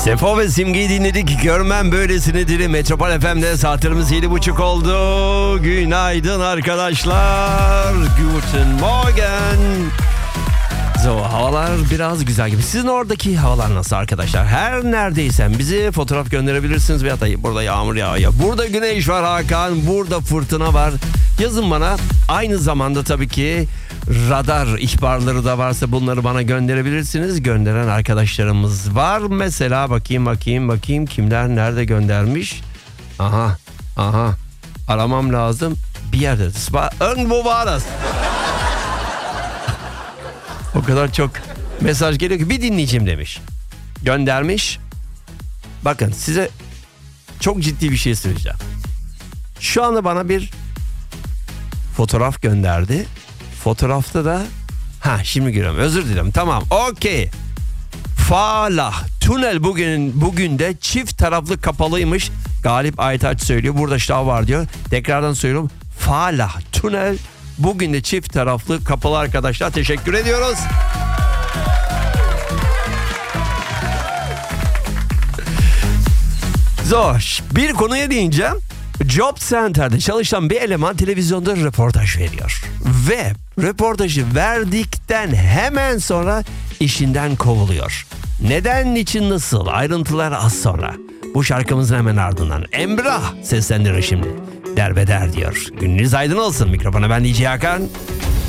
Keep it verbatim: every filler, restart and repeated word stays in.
Sefo ve Simge'yi dinledik. Görmem böylesinidir. Metropol F M'de saatlerimiz yedi buçuk oldu. Günaydın arkadaşlar. Guten Morgen. So, havalar biraz güzel gibi. Sizin oradaki havalar nasıl arkadaşlar? Her neredeysen bizi fotoğraf gönderebilirsiniz. Veyahut da burada yağmur yağıyor. Burada güneş var Hakan. Burada fırtına var. Yazın bana. Aynı zamanda tabii ki radar ihbarları da varsa bunları bana gönderebilirsiniz. Gönderen arkadaşlarımız var. Mesela bakayım bakayım bakayım kimler nerede göndermiş. Aha aha aramam lazım. Bir yerde. Irgendwo war das. O kadar çok mesaj geliyor ki bir dinleyicim demiş. Göndermiş. Bakın size çok ciddi bir şey söyleyeceğim. Şu anda bana bir fotoğraf gönderdi. Fotoğrafta da ha şimdi görüyorum. Özür dilerim. Tamam. Okey. Falah tünel bugün bugün de çift taraflı kapalıymış. Galip Aytaç söylüyor. Burada şah var diyor. Tekrardan söylüyorum. Falah tünel bugün de çift taraflı kapalı arkadaşlar. Teşekkür ediyoruz. Zor. Bir konuya değineceğim. Job Center'da çalışan bir eleman televizyonda röportaj veriyor. Ve röportajı verdikten hemen sonra işinden kovuluyor. Neden, niçin, nasıl? Ayrıntılar az sonra. Bu şarkımızın hemen ardından Emrah seslendirir şimdi. Derbeder diyor. Gününüz aydın olsun. Mikrofona ben D J Hakan.